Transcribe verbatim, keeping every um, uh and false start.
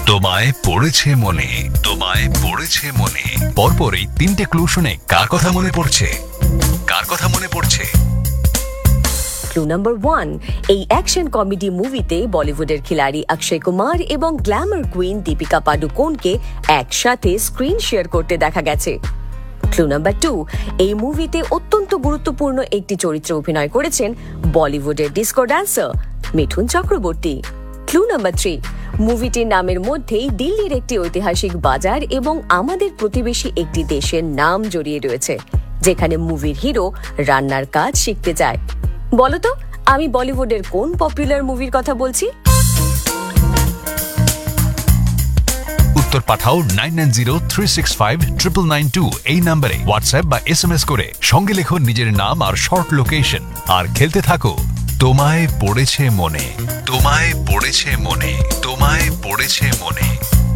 তোমায় পড়েছে মনে, তোমায় পড়েছে মনে। পরপর এই তিনটে ক্লু শুনে কার কথা মনে পড়ছে, কার কথা মনে পড়ছে? ক্লু নাম্বার ওয়ান, এই অ্যাকশন কমেডি মুভিতে বলিউডের খিলাড়ি অক্ষয় কুমার এবং গ্ল্যামার কুইন দীপিকা পাডুকোনকে একসাথে স্ক্রিন শেয়ার করতে দেখা গেছে। ক্লু নাম্বার টু, এই মুভিতে অত্যন্ত গুরুত্বপূর্ণ একটি চরিত্রে অভিনয় করেছেন বলিউডের disco dancer Mithun Chakraborty. Clue number three, মুভিটির নামের মধ্যেই দিল্লির একটি ঐতিহাসিক বাজার এবং আমাদের প্রতিবেশী একটি দেশের নাম জড়িয়ে রয়েছে, যেখানে মুভির হিরো রান্নার কাজ শিখতে যায়। বলতো আমি বলিউডের কোন পপুলার মুভির কথা বলছি? উত্তর পাঠাও nine nine zero three six five triple nine two এই নম্বরে হোয়াটসঅ্যাপ বা এস এম এস করে। সঙ্গে লেখো নিজের নাম আর শর্ট লোকেশন, আর খেলতে থাকো তোমায় পড়েছে মনে, তোমায় পড়েছে মনে, তোমায় পড়েছে মনে।